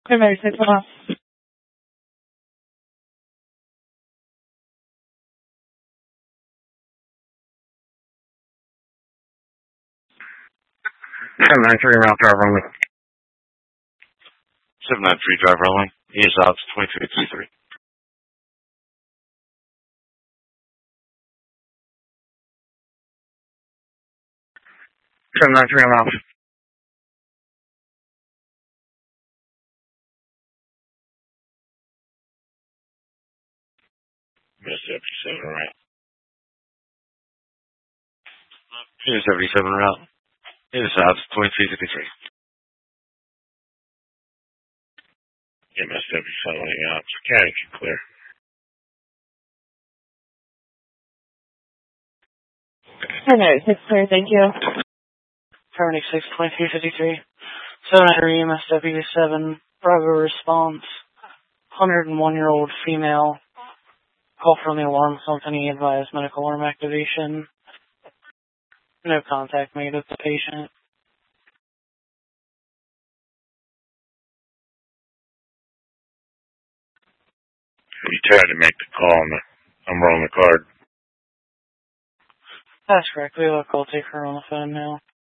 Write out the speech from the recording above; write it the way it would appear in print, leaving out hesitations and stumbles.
Primary 6 off. 793 route driver only. 793 driver only. ES Ops 2363. 793 on off. ES77 route. ES77 route. ES Ops 2353. MS77 Ops. County clear. 1096 clear, thank you. 76 2353. 793 MSW7. Bravo response. 101-year-old female. Call from the alarm company. Advised medical alarm activation. No contact made with the patient. You tried to make the call on the number on the card. That's correct. We have a call taker on the phone now.